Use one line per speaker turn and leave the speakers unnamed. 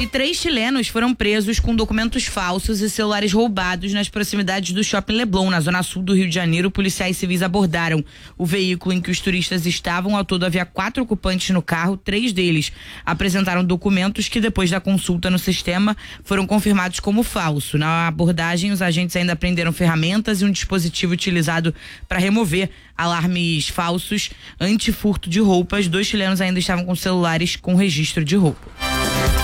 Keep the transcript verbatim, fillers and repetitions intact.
três chilenos foram presos com documentos falsos e celulares roubados nas proximidades do Shopping Leblon, na zona sul do Rio de Janeiro. Policiais civis abordaram o veículo em que os turistas estavam. Ao todo havia quatro ocupantes no carro. Três deles apresentaram documentos que, depois da consulta no sistema, foram confirmados como falso. Na abordagem, os agentes ainda apreenderam ferramentas e um dispositivo utilizado para remover alarmes falsos anti-furto de roupas. Dois chilenos ainda estavam com celulares com registro de roubo.